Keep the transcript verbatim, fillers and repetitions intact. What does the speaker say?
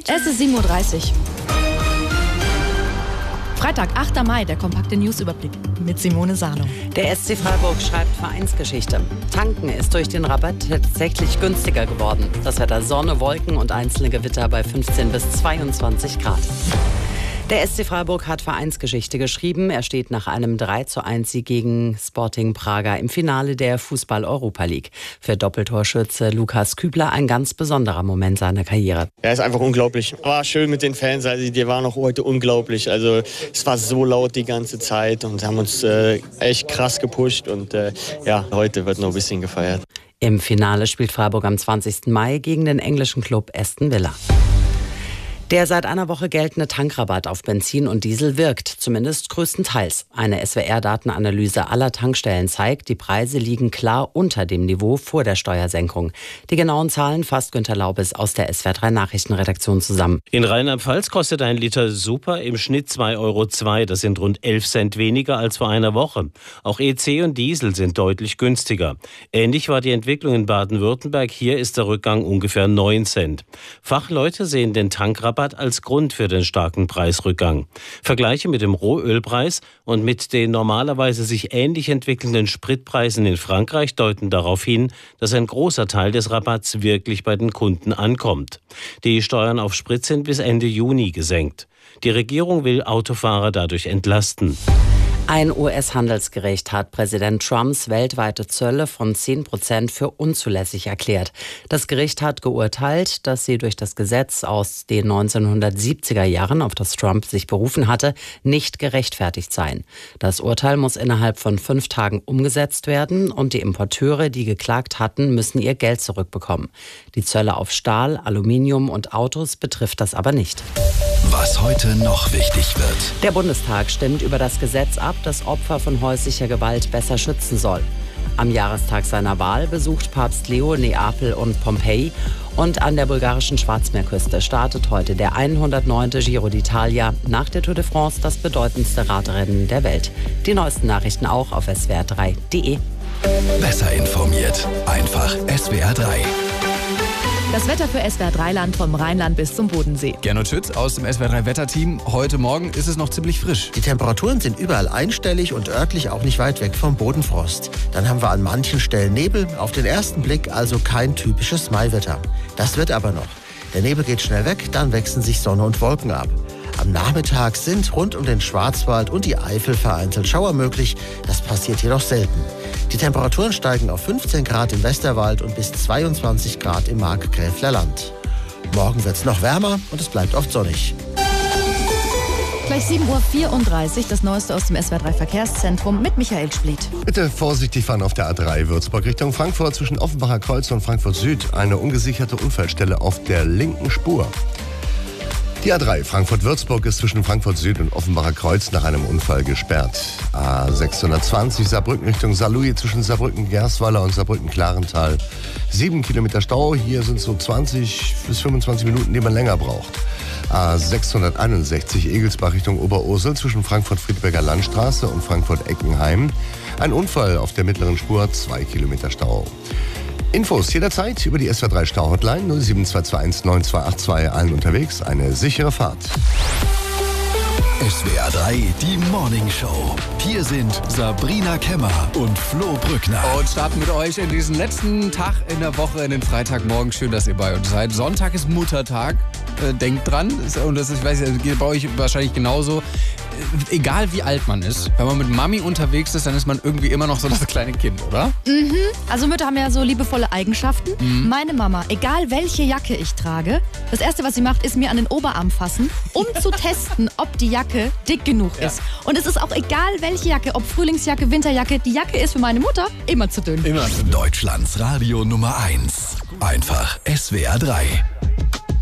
Es ist sieben Uhr dreißig. Freitag, achter Mai, der kompakte Newsüberblick mit Simone Salo. Der S C Freiburg schreibt Vereinsgeschichte. Tanken ist durch den Rabatt tatsächlich günstiger geworden. Das Wetter Sonne, Wolken und einzelne Gewitter bei fünfzehn bis zweiundzwanzig Grad. Der S C Freiburg hat Vereinsgeschichte geschrieben. Er steht nach einem drei zu eins Sieg gegen Sporting Braga im Finale der Fußball-Europa League. Für Doppeltorschütze Lukas Kübler ein ganz besonderer Moment seiner Karriere. Ja, ist einfach unglaublich. War schön mit den Fans, also die waren auch heute unglaublich. Also es war so laut die ganze Zeit und haben uns äh, echt krass gepusht und äh, ja, heute wird noch ein bisschen gefeiert. Im Finale spielt Freiburg am zwanzigsten Mai gegen den englischen Club Aston Villa. Der seit einer Woche geltende Tankrabatt auf Benzin und Diesel wirkt, zumindest größtenteils. Eine S W R-Datenanalyse aller Tankstellen zeigt, die Preise liegen klar unter dem Niveau vor der Steuersenkung. Die genauen Zahlen fasst Günter Laubes aus der S W R drei Nachrichtenredaktion zusammen. In Rheinland-Pfalz kostet ein Liter Super im Schnitt zwei Euro zwei. Das sind rund elf Cent weniger als vor einer Woche. Auch E C und Diesel sind deutlich günstiger. Ähnlich war die Entwicklung in Baden-Württemberg. Hier ist der Rückgang ungefähr neun Cent. Fachleute sehen den Tankrabatt als Grund für den starken Preisrückgang. Vergleiche mit dem Rohölpreis und mit den normalerweise sich ähnlich entwickelnden Spritpreisen in Frankreich deuten darauf hin, dass ein großer Teil des Rabatts wirklich bei den Kunden ankommt. Die Steuern auf Sprit sind bis Ende Juni gesenkt. Die Regierung will Autofahrer dadurch entlasten. Ein U S-Handelsgericht hat Präsident Trumps weltweite Zölle von zehn Prozent für unzulässig erklärt. Das Gericht hat geurteilt, dass sie durch das Gesetz aus den neunzehnhundertsiebziger Jahren, auf das Trump sich berufen hatte, nicht gerechtfertigt seien. Das Urteil muss innerhalb von fünf Tagen umgesetzt werden und die Importeure, die geklagt hatten, müssen ihr Geld zurückbekommen. Die Zölle auf Stahl, Aluminium und Autos betrifft das aber nicht. Was heute noch wichtig wird. Der Bundestag stimmt über das Gesetz ab, das Opfer von häuslicher Gewalt besser schützen soll. Am Jahrestag seiner Wahl besucht Papst Leo Neapel und Pompeji und an der bulgarischen Schwarzmeerküste startet heute der hundertneunte Giro d'Italia, nach der Tour de France das bedeutendste Radrennen der Welt. Die neuesten Nachrichten auch auf S W R drei punkt de. Besser informiert, einfach S W R drei. Das Wetter für S W R drei Land vom Rheinland bis zum Bodensee. Gernot Schütz aus dem S W R drei Wetterteam. Heute Morgen ist es noch ziemlich frisch. Die Temperaturen sind überall einstellig und örtlich auch nicht weit weg vom Bodenfrost. Dann haben wir an manchen Stellen Nebel, auf den ersten Blick also kein typisches Maiwetter. Das wird aber noch. Der Nebel geht schnell weg, dann wechseln sich Sonne und Wolken ab. Am Nachmittag sind rund um den Schwarzwald und die Eifel vereinzelt Schauer möglich. Das passiert jedoch selten. Die Temperaturen steigen auf fünfzehn Grad im Westerwald und bis zweiundzwanzig Grad im Markgräfler Land. Morgen wird es noch wärmer und es bleibt oft sonnig. Gleich sieben Uhr vierunddreißig, das Neueste aus dem S W R drei Verkehrszentrum mit Michael Spliet. Bitte vorsichtig fahren auf der A drei Würzburg Richtung Frankfurt zwischen Offenbacher Kreuz und Frankfurt Süd. Eine ungesicherte Unfallstelle auf der linken Spur. Die A drei Frankfurt-Würzburg ist zwischen Frankfurt Süd und Offenbacher Kreuz nach einem Unfall gesperrt. A sechshundertzwanzig Saarbrücken Richtung Saarlouis zwischen Saarbrücken-Gersweiler und Saarbrücken-Klarental. Sieben Kilometer Stau, hier sind so zwanzig bis fünfundzwanzig Minuten, die man länger braucht. A sechshunderteinundsechzig Egelsbach Richtung Oberursel zwischen Frankfurt-Friedberger Landstraße und Frankfurt-Eckenheim. Ein Unfall auf der mittleren Spur, zwei Kilometer Stau. Infos jederzeit über die S W R drei Stau-Hotline null sieben zwei zwei eins neun zwei acht zwei. Allen unterwegs eine sichere Fahrt. S W R drei, die Morning Show. Hier sind Sabrina Kemmer und Flo Brückner. Und starten mit euch in diesen letzten Tag in der Woche, in den Freitagmorgen. Schön, dass ihr bei uns seid. Sonntag ist Muttertag. Äh, denkt dran. Und das ist, ich weiß, geht bei euch wahrscheinlich genauso. Egal wie alt man ist, wenn man mit Mami unterwegs ist, dann ist man irgendwie immer noch so das kleine Kind, oder? Mhm. Also Mütter haben ja so liebevolle Eigenschaften. Mhm. Meine Mama, egal welche Jacke ich trage, das Erste, was sie macht, ist mir an den Oberarm fassen, um zu testen, ob die Jacke dick genug Ja. ist. Und es ist auch egal welche Jacke, ob Frühlingsjacke, Winterjacke, die Jacke ist für meine Mutter immer zu dünn. Immer. Deutschlands Radio Nummer eins. Einfach S W R drei.